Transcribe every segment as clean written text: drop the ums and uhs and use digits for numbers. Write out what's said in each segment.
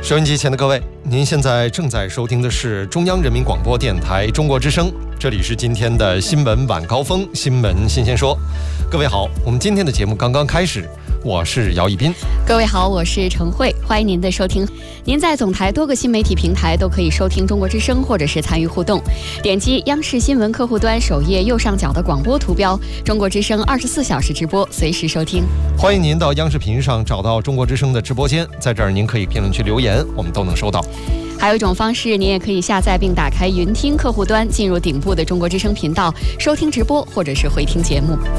收音机前的各位，您现在正在收听的是中央人民广播电台中国之声，这里是今天的新闻晚高峰，新闻新鲜说。各位好，我们今天的节目刚刚开始，我是姚一斌。 各位好，我是程慧，欢迎您的收听。您在总台多个新媒体平台都可以收听中国之声，或者是参与互动。点击央视新闻客户端首页右上角的广播图标，中国之声24小时直播，随时收听。 欢迎您到央视频上找到中国之声的直播间，在这儿您可以评论区留言，我们都能收到。 还有一种方式，您也可以下载并打开云听客户端，进入顶部的中国之声频道，收听直播或者是回听节目。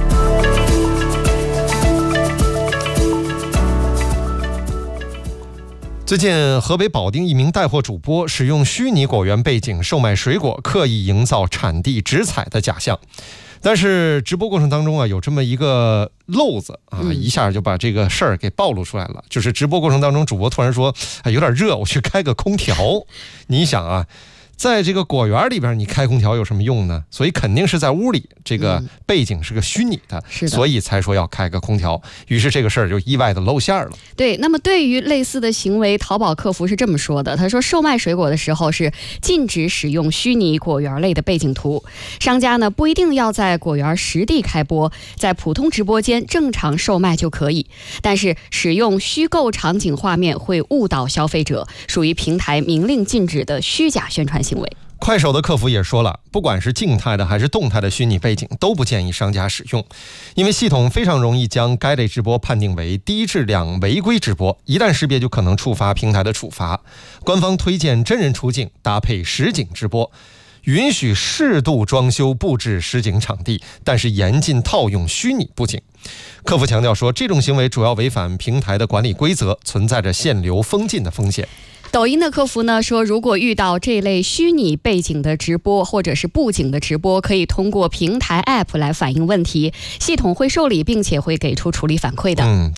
最近，河北保定一名带货主播使用虚拟果园背景售卖水果，刻意营造产地直采的假象。但是直播过程当中有这么一个漏子一下就把这个事儿给暴露出来了。就是直播过程当中，主播突然说有点热，我去开个空调。你想在这个果园里边，你开空调有什么用呢？所以肯定是在屋里，这个背景是个虚拟的，所以才说要开个空调。于是这个事儿就意外的露馅了。 对，那么对于类似的行为，淘宝客服是这么说的，他说售卖水果的时候是禁止使用虚拟果园类的背景图，商家呢不一定要在果园实地开播，在普通直播间正常售卖就可以，但是使用虚构场景画面会误导消费者，属于平台明令禁止的虚假宣传行为。 快手的客服也说了，不管是静态的还是动态的虚拟背景都不建议商家使用，因为系统非常容易将该类直播判定为低质量违规直播，一旦识别就可能触发平台的处罚。官方推荐真人出镜搭配实景直播，允许适度装修布置实景场地，但是严禁套用虚拟布景。客服强调说，这种行为主要违反平台的管理规则，存在着限流封禁的风险。 抖音的客服呢说，如果遇到这类虚拟背景的直播或者是布景的直播，可以通过平台 App 来反映问题，系统会受理并且会给出处理反馈的。